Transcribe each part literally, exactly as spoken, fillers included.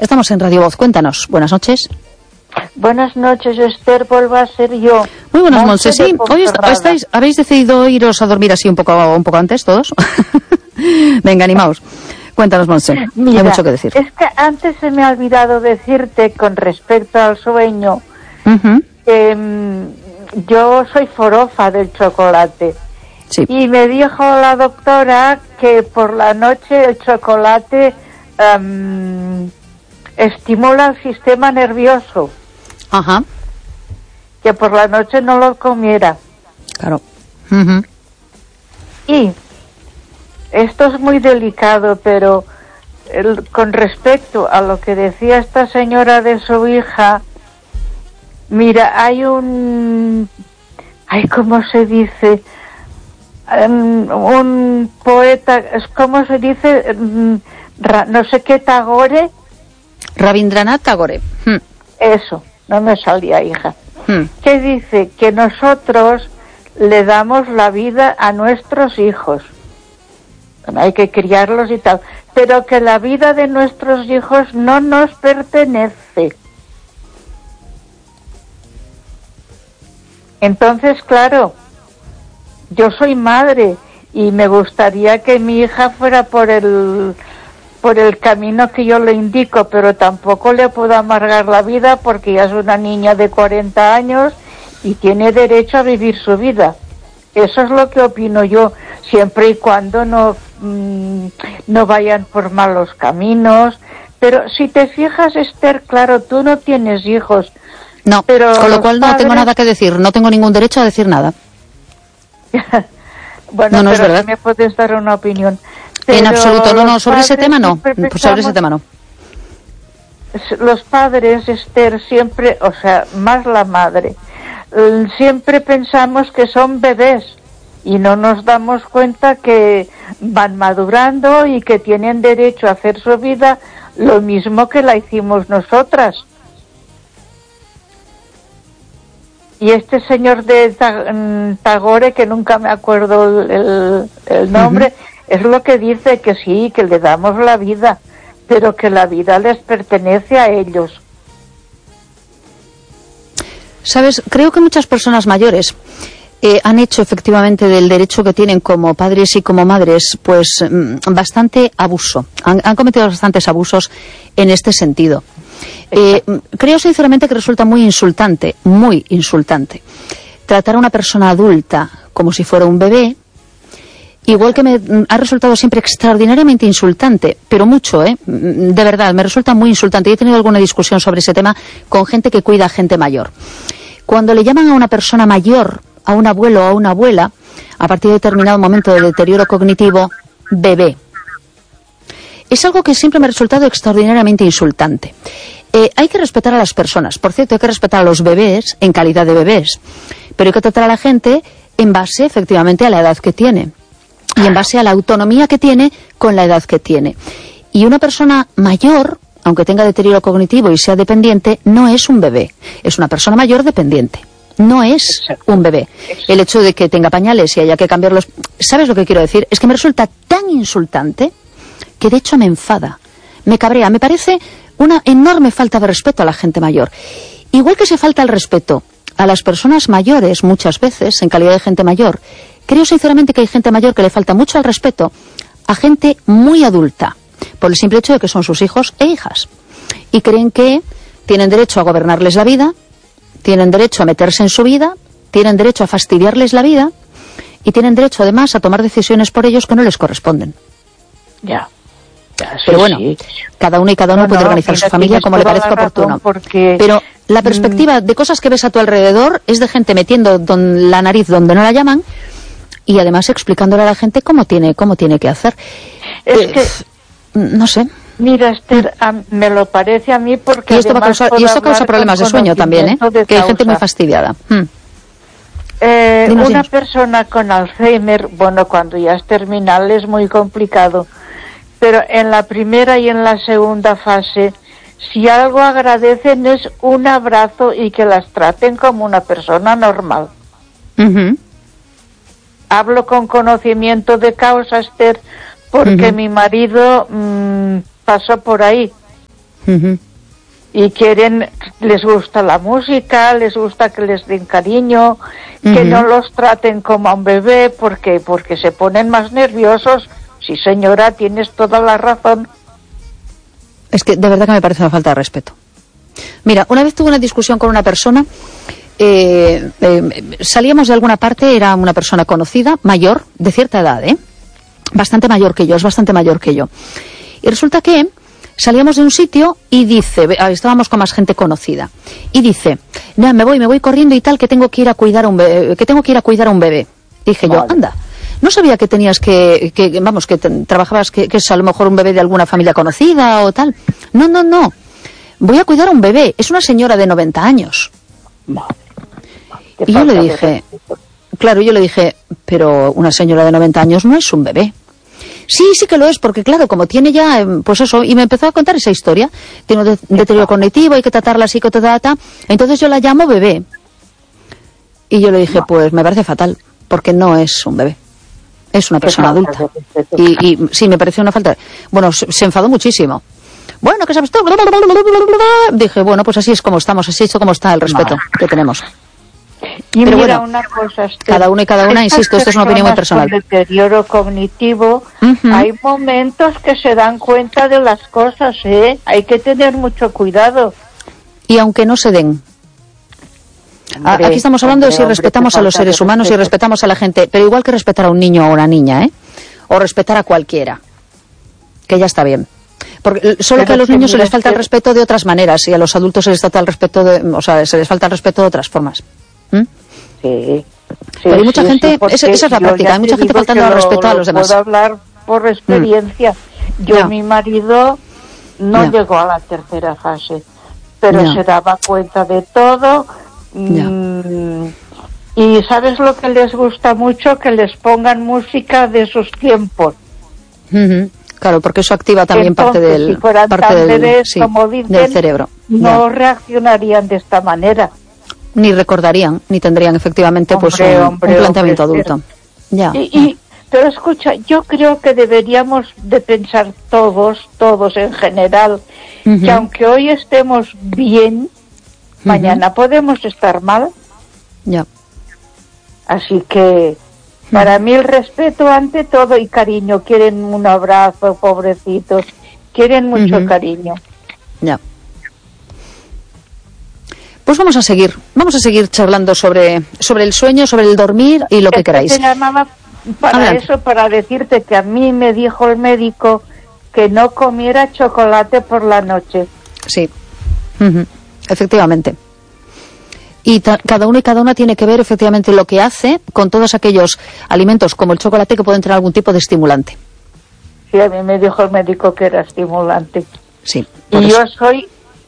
Estamos en Radio Voz. Cuéntanos. Buenas noches. Buenas noches, Esther. Vuelvo a ser yo. Muy buenas noches. Sí, hoy est estáis, habéis decidido iros a dormir así un poco, un poco antes todos. Venga, animaos. Cuéntanos, Montse. Mira, hay mucho que decir. Es que antes se me ha olvidado decirte con respecto al sueño uh-huh. que um, yo soy forofa del chocolate. Sí. Y me dijo la doctora que por la noche el chocolate um, estimula el sistema nervioso. Ajá. Que por la noche no lo comiera. Claro. Uh-huh. Y esto es muy delicado, pero el, con respecto a lo que decía esta señora de su hija, mira, hay un... Ay, ¿cómo se dice? Um, un poeta, ¿cómo se dice? Um, ra, no sé qué, Tagore. Rabindranath Tagore. Hmm. Eso, no me salía, hija. Hmm. Que dice que nosotros le damos la vida a nuestros hijos. Bueno, hay que criarlos y tal, pero que la vida de nuestros hijos no nos pertenece. Entonces, claro, yo soy madre y me gustaría que mi hija fuera por el por el camino que yo le indico, pero tampoco le puedo amargar la vida porque ya es una niña de cuarenta años y tiene derecho a vivir su vida. Eso es lo que opino yo, siempre y cuando no mmm, no vayan por malos caminos. Pero si te fijas, Esther, claro, tú no tienes hijos. No, pero con lo cual no padres... tengo nada que decir, no tengo ningún derecho a decir nada. Bueno, no, no pero es verdad. me puedes dar una opinión. Pero en absoluto, no, no, sobre ese tema no, sobre ese tema no. Los padres, Esther, siempre, o sea, más la madre, siempre pensamos que son bebés y no nos damos cuenta que van madurando y que tienen derecho a hacer su vida lo mismo que la hicimos nosotras. Y este señor de Tagore, que nunca me acuerdo el, el nombre, uh-huh. es lo que dice, que sí, que le damos la vida, pero que la vida les pertenece a ellos. Sabes, creo que muchas personas mayores eh, han hecho efectivamente del derecho que tienen como padres y como madres, pues bastante abuso. Han, han cometido bastantes abusos en este sentido. Eh, creo sinceramente que resulta muy insultante, muy insultante, tratar a una persona adulta como si fuera un bebé, igual que me ha resultado siempre extraordinariamente insultante, pero mucho, ¿eh? De verdad, me resulta muy insultante. Yo he tenido alguna discusión sobre ese tema con gente que cuida a gente mayor. Cuando le llaman a una persona mayor, a un abuelo o a una abuela, a partir de determinado momento de deterioro cognitivo, bebé. Es algo que siempre me ha resultado extraordinariamente insultante. Eh, hay que respetar a las personas. Por cierto, hay que respetar a los bebés en calidad de bebés. Pero hay que tratar a la gente en base, efectivamente, a la edad que tiene. Y en base a la autonomía que tiene con la edad que tiene. Y una persona mayor, aunque tenga deterioro cognitivo y sea dependiente, no es un bebé. Es una persona mayor dependiente. No es un bebé. El hecho de que tenga pañales y haya que cambiarlos... ¿Sabes lo que quiero decir? Es que me resulta tan insultante que de hecho me enfada, me cabrea, me parece una enorme falta de respeto a la gente mayor. Igual que se falta el respeto a las personas mayores muchas veces, en calidad de gente mayor, creo sinceramente que hay gente mayor que le falta mucho al respeto a gente muy adulta, por el simple hecho de que son sus hijos e hijas. Y creen que tienen derecho a gobernarles la vida, tienen derecho a meterse en su vida, tienen derecho a fastidiarles la vida y tienen derecho además a tomar decisiones por ellos que no les corresponden. Ya. Sí, pero bueno, sí. cada uno y cada uno no, puede no, organizar mira, su familia como le parezca oportuno. Porque... Pero la perspectiva de cosas que ves a tu alrededor es de gente metiendo don, la nariz donde no la llaman y además explicándole a la gente cómo tiene cómo tiene que hacer. Es eh, que... No sé. Mira, Esther, a, me lo parece a mí porque... Y esto, va a causar, y esto causa problemas de sueño también, ¿eh? Que hay gente muy fastidiada. Hmm. Eh, Dinos, una dinos. persona con Alzheimer, bueno, cuando ya es terminal es muy complicado. Pero en la primera y en la segunda fase, si algo agradecen es un abrazo y que las traten como una persona normal. Uh-huh. Hablo con conocimiento de causa, Esther, porque uh-huh. mi marido mmm, pasó por ahí. Uh-huh. Y quieren, les gusta la música, les gusta que les den cariño, uh-huh. que no los traten como a un bebé, porque porque se ponen más nerviosos. Sí, señora, tienes toda la razón. Es que de verdad que me parece una falta de respeto. Mira, una vez tuve una discusión con una persona, eh, eh, salíamos de alguna parte, era una persona conocida, mayor, de cierta edad, ¿eh? Bastante mayor que yo, es bastante mayor que yo. Y resulta que salíamos de un sitio y dice, estábamos con más gente conocida, y dice, mira, me voy, me voy corriendo y tal, que tengo que ir a cuidar a un bebé, que tengo que ir a cuidar a un bebé. Dije vale. yo, anda, no sabía que tenías que, que vamos, que te, trabajabas, que, que es a lo mejor un bebé de alguna familia conocida o tal. No, no, no, voy a cuidar a un bebé, es una señora de noventa años. Vale. Y yo le dije, claro, yo le dije, pero una señora de noventa años no es un bebé. Sí, sí que lo es, porque claro, como tiene ya, pues eso, y me empezó a contar esa historia, tiene un deterioro cognitivo, hay que tratarla así, ta, ta, ta. Entonces yo la llamo bebé. Y yo le dije, no. pues me parece fatal, porque no es un bebé, es una persona adulta. Y, y sí, me pareció una falta. Bueno, se, se enfadó muchísimo. Bueno, ¿qué sabes tú? Dije, bueno, pues así es como estamos, así es como está el respeto no. que tenemos. Y Pero mira, bueno, una cosa, Esther, cada uno y cada una, insisto, esto es una opinión muy personal. Con deterioro cognitivo, uh-huh. hay momentos que se dan cuenta de las cosas, ¿eh? Hay que tener mucho cuidado. Y aunque no se den. Hombre, Aquí estamos hablando hombre, de si hombre, respetamos a los seres humanos y respetamos a la gente, pero igual que respetar a un niño o a una niña, ¿eh? O respetar a cualquiera, que ya está bien. Porque solo pero que a los niños se les falta el respeto de otras maneras y a los adultos se les falta el respeto de, o sea, se les falta el respeto de otras formas. ¿Mm? Sí, sí, pero hay mucha sí, gente, sí, esa, esa es la práctica, hay mucha gente faltando al respeto a los demás. Puedo hablar por experiencia. Mm. Yo, ya. mi marido, no ya. llegó a la tercera fase, pero ya. se daba cuenta de todo. Mm, y ¿sabes lo que les gusta mucho? Que les pongan música de sus tiempos. Uh-huh. Claro, porque eso activa también Entonces, parte del, si fueran parte tan del, bebés, sí, como dicen, del cerebro. No ya. reaccionarían de esta manera. Ni recordarían, ni tendrían efectivamente hombre, pues un, hombre, un planteamiento hombre, adulto. Ya. Y, y, pero escucha, yo creo que deberíamos de pensar todos, todos en general, uh-huh. que aunque hoy estemos bien, uh-huh. mañana podemos estar mal. Ya. Así que para mí el respeto ante todo y cariño. Quieren un abrazo, pobrecitos. Quieren mucho uh-huh. cariño. Ya. Pues vamos a seguir. Vamos a seguir charlando sobre, sobre el sueño, sobre el dormir y lo que, que queráis. Te llamaba para Adelante. eso, para decirte que a mí me dijo el médico que no comiera chocolate por la noche. Sí. Uh-huh. Efectivamente. Y ta- cada uno y cada una tiene que ver efectivamente lo que hace con todos aquellos alimentos como el chocolate que pueden tener algún tipo de estimulante. Sí, a mí me dijo el médico que era estimulante. Sí. Y eso. Yo soy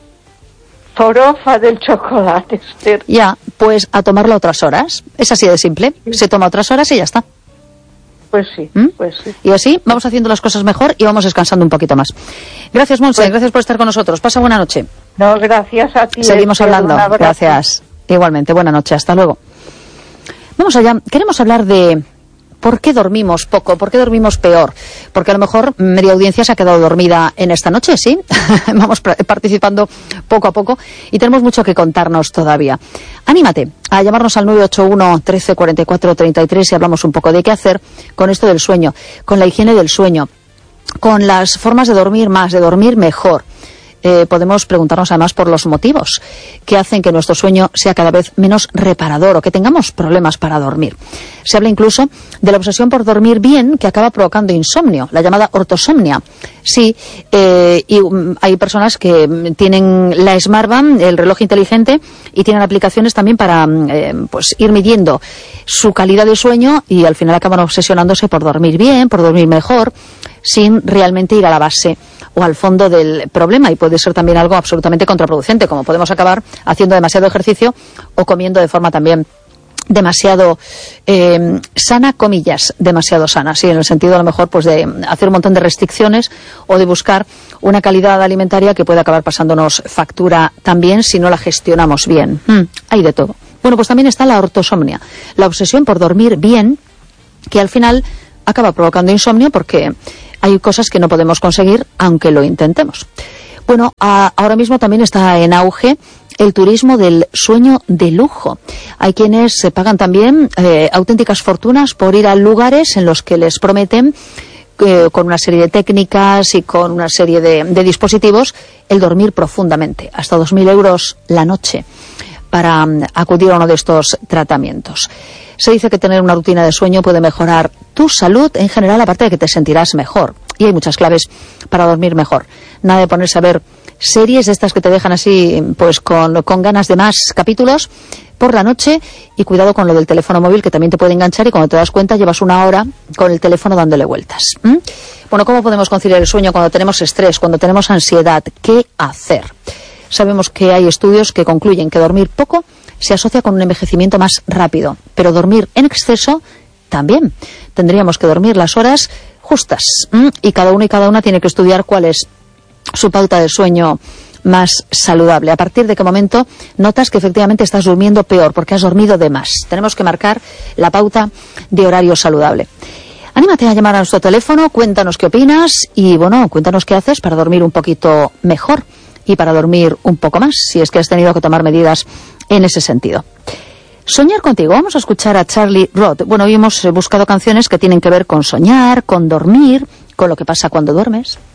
forofa del chocolate, Esther. Ya, pues a tomarlo a otras horas. Es así de simple. Sí. Se toma a otras horas y ya está. Pues sí, ¿Mm? pues sí. Y así vamos haciendo las cosas mejor y vamos descansando un poquito más. Gracias, Montse, pues, gracias por estar con nosotros. Pasa buena noche. No, gracias a ti. Seguimos hablando. Gracias. Igualmente, buena noche, hasta luego. Vamos allá, queremos hablar de por qué dormimos poco, por qué dormimos peor. Porque a lo mejor media audiencia se ha quedado dormida en esta noche, ¿sí? Vamos participando poco a poco y tenemos mucho que contarnos todavía. Anímate a llamarnos al nueve ocho uno, trece, cuarenta y cuatro, treinta y tres y hablamos un poco de qué hacer con esto del sueño, con la higiene del sueño, con las formas de dormir más, de dormir mejor. Eh, podemos preguntarnos además por los motivos que hacen que nuestro sueño sea cada vez menos reparador o que tengamos problemas para dormir. Se habla incluso de la obsesión por dormir bien que acaba provocando insomnio, la llamada ortosomnia. Sí, eh, y um, hay personas que tienen la Smartband, el reloj inteligente, y tienen aplicaciones también para eh, pues ir midiendo su calidad de sueño y al final acaban obsesionándose por dormir bien, por dormir mejor, sin realmente ir a la base o al fondo del problema, y puede ser también algo absolutamente contraproducente, como podemos acabar haciendo demasiado ejercicio o comiendo de forma también demasiado eh, sana, comillas, demasiado sana, sí, en el sentido a lo mejor pues de hacer un montón de restricciones o de buscar una calidad alimentaria que puede acabar pasándonos factura también si no la gestionamos bien. Mm, hay de todo. Bueno, pues también está la ortosomnia, la obsesión por dormir bien, que al final acaba provocando insomnio porque hay cosas que no podemos conseguir aunque lo intentemos. Bueno, a, ahora mismo también está en auge el turismo del sueño de lujo. Hay quienes se pagan también eh, auténticas fortunas por ir a lugares en los que les prometen, eh, con una serie de técnicas y con una serie de, de dispositivos, el dormir profundamente, hasta dos mil euros la noche, para um, acudir a uno de estos tratamientos. Se dice que tener una rutina de sueño puede mejorar tu salud en general, aparte de que te sentirás mejor. Y hay muchas claves para dormir mejor. Nada de ponerse a ver series estas que te dejan así, pues con, con ganas de más capítulos por la noche, y cuidado con lo del teléfono móvil, que también te puede enganchar y cuando te das cuenta llevas una hora con el teléfono dándole vueltas. ¿Mm? Bueno, ¿cómo podemos conciliar el sueño cuando tenemos estrés, cuando tenemos ansiedad? ¿Qué hacer? Sabemos que hay estudios que concluyen que dormir poco se asocia con un envejecimiento más rápido, pero dormir en exceso también. Tendríamos que dormir las horas justas, ¿m? Y cada uno y cada una tiene que estudiar cuál es su pauta de sueño más saludable. A partir de qué momento notas que efectivamente estás durmiendo peor porque has dormido de más. Tenemos que marcar la pauta de horario saludable. Anímate a llamar a nuestro teléfono, cuéntanos qué opinas y, bueno, cuéntanos qué haces para dormir un poquito mejor y para dormir un poco más, si es que has tenido que tomar medidas en ese sentido. Soñar contigo. Vamos a escuchar a Charlie Roth. Bueno, hoy hemos buscado canciones que tienen que ver con soñar, con dormir, con lo que pasa cuando duermes.